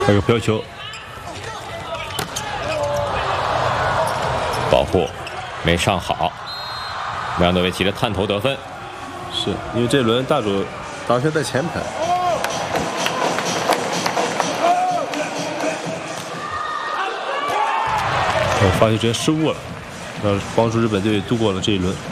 还有飘球， 保护没上好，梅扬诺维奇的探头得分。 是因为这轮大主打拳在前排。发球直接失误了，帮助日本队度过了这一轮。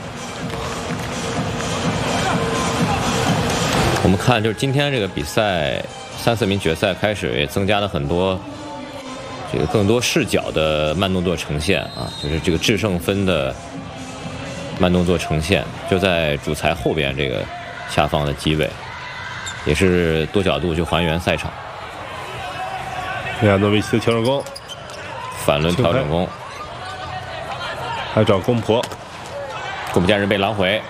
我们看，就是今天这个比赛3、4名决赛开始，也增加了很多这个更多视角的慢动作呈现啊，就是这个制胜分的慢动作呈现，就在主裁后边这个下方的机位，也是多角度去还原赛场。 梅扬诺维奇的调整弓， 反轮调整弓， 还找公婆， 宫部健人被拦回，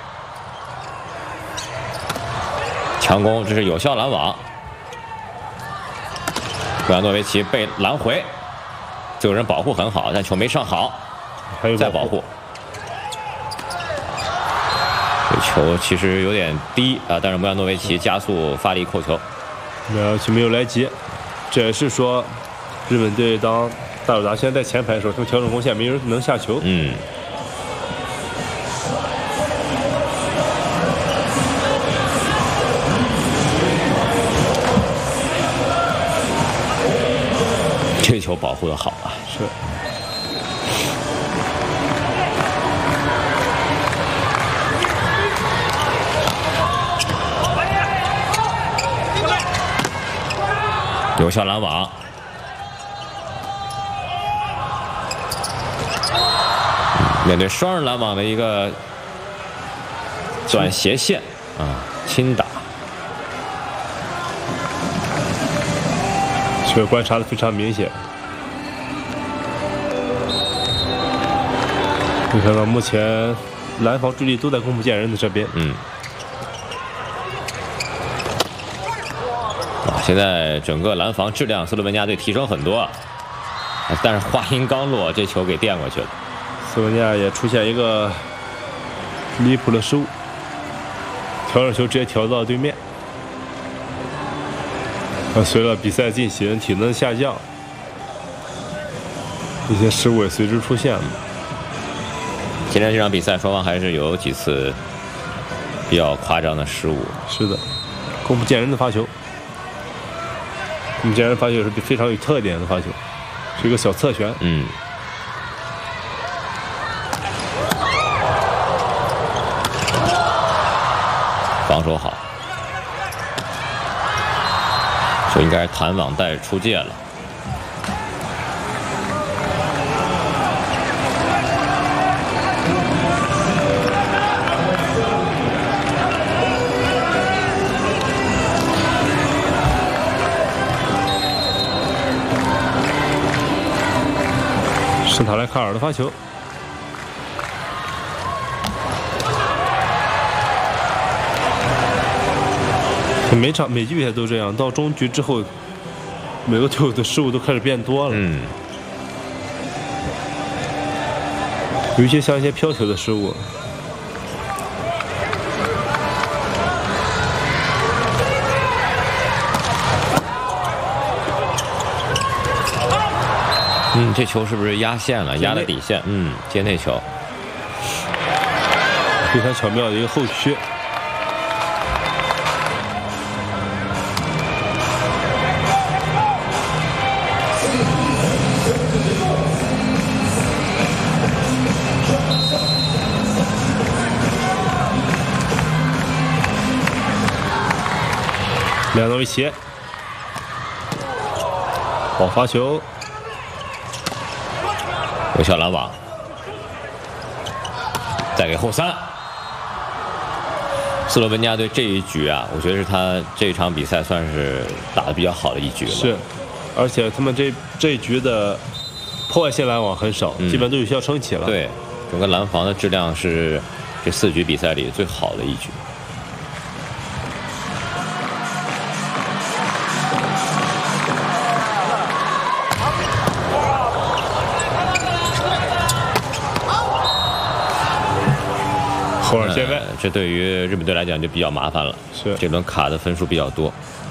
强攻，这是有效拦网。梅扬诺维奇被拦回，这个人保护很好，但球没上好， 还有再保护。这球其实有点低啊，但是梅扬诺维奇加速发力扣球， 梅扬诺维奇没有来接，这也是说日本队当大主达现在在前排的时候，这个调整弓线没人能下球。 这球保护的好啊！ 是。 有效拦网，面对双人拦网的一个转斜线啊，轻打。 这个观察的非常明显。你看到目前拦防注意力都在宫部健人的这边。 现在整个拦防质量，斯洛文尼亚队提升很多，但是话音刚落，这球给垫过去了。 斯洛文尼亚也出现一个离谱的失误，调整球直接调到对面。随着比赛进行，体能下降，一些失误也随之出现了。 今天这场比赛，双方还是有几次比较夸张的失误。 是的，宫部健人的发球。宫部健人发球是非常有特点的发球，是一个小侧旋。 防守好，就应该是弹网带出界了。 圣塔莱卡尔的发球，每局比赛都这样，到中局之后，每个队友的失误都开始变多了。尤其像一些飘球的失误。 这球是不是压线了？压了底线。接内球， 非常巧妙的一个后屈。梅扬诺维奇，好发球。 有效拦网，再给后三。斯洛文尼亚队这一局啊，我觉得是他这场比赛算是打得比较好的一局了。 是，而且他们这一局的破坏性拦网很少，基本都有效撑起了。 对，整个拦防的质量是这4局比赛里最好的一局。 后耳接外， 这对于日本队来讲就比较麻烦了。 是， 这轮卡的分数比较多。